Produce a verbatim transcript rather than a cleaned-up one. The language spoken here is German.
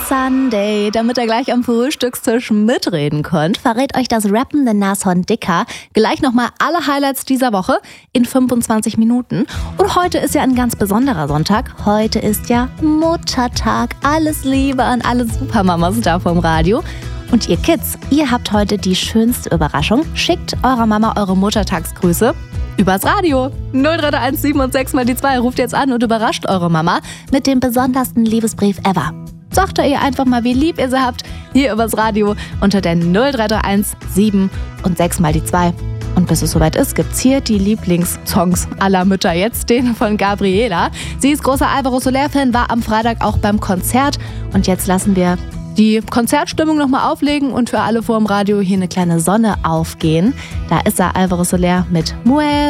Sunday, damit ihr gleich am Frühstückstisch mitreden könnt, verrät euch das rappende Nashorn Dicker gleich nochmal alle Highlights dieser Woche in fünfundzwanzig Minuten. Und heute ist ja ein ganz besonderer Sonntag. Heute ist ja Muttertag. Alles Liebe an alle Supermamas da vom Radio. Und ihr Kids, ihr habt heute die schönste Überraschung. Schickt eurer Mama eure Muttertagsgrüße übers Radio. null drei eins sieben und sechs mal die zwei. Ruft jetzt an und überrascht eure Mama mit dem besondersten Liebesbrief ever. Sagt ihr einfach mal, wie lieb ihr sie habt, hier übers Radio unter der null drei eins sieben und sechs mal die zwei. Und bis es soweit ist, gibt's hier die Lieblingssongs aller Mütter. Jetzt den von Gabriela. Sie ist großer Alvaro Soler-Fan, war am Freitag auch beim Konzert. Und jetzt lassen wir die Konzertstimmung nochmal auflegen und für alle vor dem Radio hier eine kleine Sonne aufgehen. Da ist er, Alvaro Soler mit Mujer.